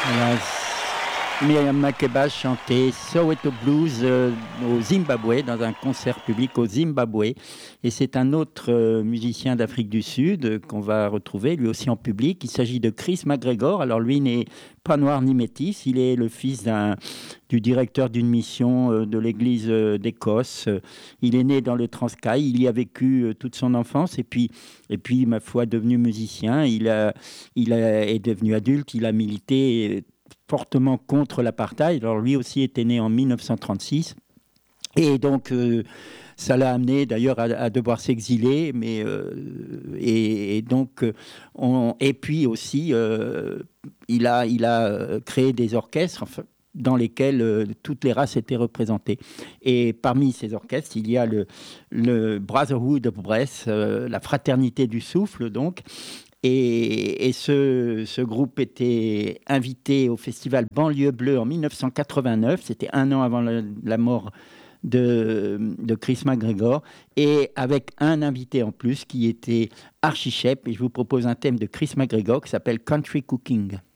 Voilà, Myriam Makeba chantait Soweto Blues au Zimbabwe, dans un concert public au Zimbabwe. Et c'est un autre musicien d'Afrique du Sud qu'on va retrouver, lui aussi en public. Il s'agit de Chris McGregor. Alors lui n'est pas noir ni métis, il est le fils du directeur d'une mission de l'église d'Écosse. Il est né dans le Transkei, il y a vécu toute son enfance et puis, ma foi, devenu musicien. Est devenu adulte, il a milité fortement contre l'apartheid. Alors lui aussi était né en 1936. Et donc, ça l'a amené d'ailleurs à devoir s'exiler. Et donc, et puis aussi, il a créé des orchestres, enfin, dans lesquels toutes les races étaient représentées. Et parmi ces orchestres, il y a le Brotherhood of Breath, la fraternité du souffle, donc. Et ce groupe était invité au festival Banlieue Bleue en 1989. C'était un an avant la mort de Chris McGregor, et avec un invité en plus qui était Archie Shepp. Et je vous propose un thème de Chris McGregor qui s'appelle Country Cooking.